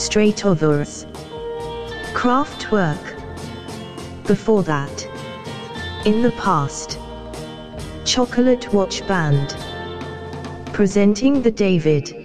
Straight others. Kraftwerk. Before that. In the past. Chocolate Watch Band. Presenting the David